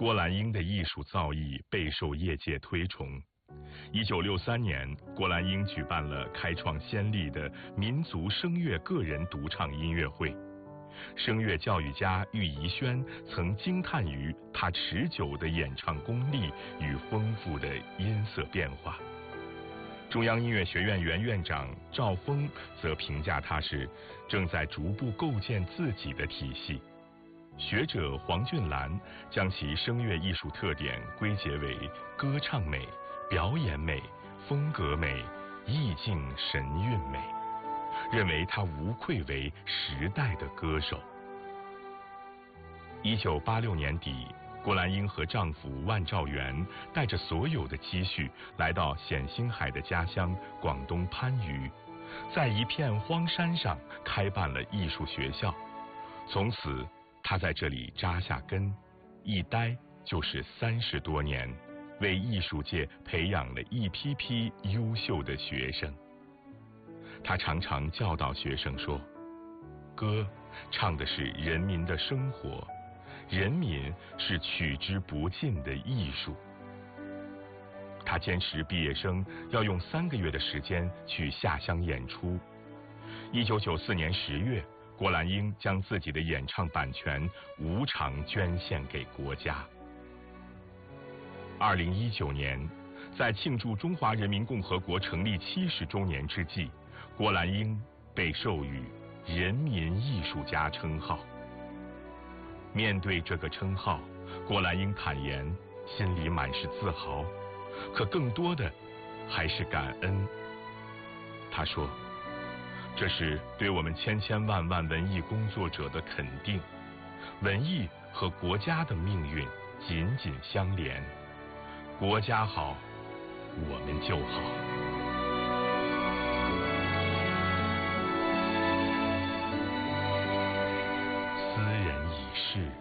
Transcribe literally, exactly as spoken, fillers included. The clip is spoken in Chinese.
郭兰英的艺术造诣备受业界推崇。一九六三年，郭兰英举办了开创先例的民族声乐个人独唱音乐会。声乐教育家郁宜轩曾惊叹于他持久的演唱功力与丰富的音色变化。中央音乐学院原院长赵峰则评价他是正在逐步构建自己的体系。学者黄俊兰将其声乐艺术特点归结为歌唱美、表演美、风格美、意境神韵美，认为他无愧为时代的歌手。一九八六年底，郭兰英和丈夫万兆元带着所有的积蓄来到冼星海的家乡广东番禺，在一片荒山上开办了艺术学校。从此他在这里扎下根，一待就是三十多年，为艺术界培养了一批批优秀的学生。他常常教导学生说，歌唱的是人民的生活，人民是取之不尽的艺术。他坚持毕业生要用三个月的时间去下乡演出。一九九四年十月，郭兰英将自己的演唱版权无偿捐献给国家。二零一九年，在庆祝中华人民共和国成立七十周年之际，郭兰英被授予人民艺术家称号。面对这个称号，郭兰英坦言心里满是自豪，可更多的还是感恩。他说，这是对我们千千万万文艺工作者的肯定，文艺和国家的命运紧紧相连，国家好，我们就好。斯人已逝，